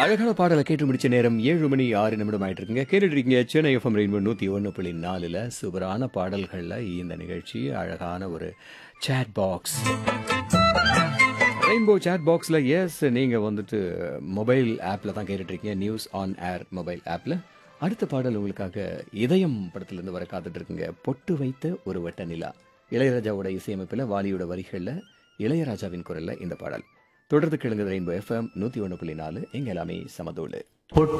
அழகான பாடலை கேட்டு முடிச்ச நேரம் 7 மணி 6 நிமிடம் ஆயிட்டு இருக்குங்க. கேட்டுட்டு இருக்கீங்க சென்னை எஃப்எம் ரெயின்போ 101.4ல சூப்பரான பாடல்கள்ல இந்த நிகழ்ச்சி அழகான ஒரு சேட் பாக்ஸ். ரெயின்போ சேட் பாக்ஸில் நீங்கள் வந்துட்டு மொபைல் ஆப்பில் தான் கேட்டுட்ருக்கீங்க. நியூஸ் ஆன் ஏர் மொபைல் ஆப்பில் அடுத்த பாடல் உங்களுக்காக இதயம் படத்துலேருந்து வர காத்துட்ருக்குங்க. பொட்டு வைத்த ஒரு வட்ட நிலா. இளையராஜாவோட இசையமைப்பில் வாலியோட வரிகளில் இளையராஜாவின் குரலில் இந்த பாடல். தொடர்ந்து கேளுங்க ரெயின்போ எஃப்எம் 101.4. எங்க எல்லாமே சமதோடு.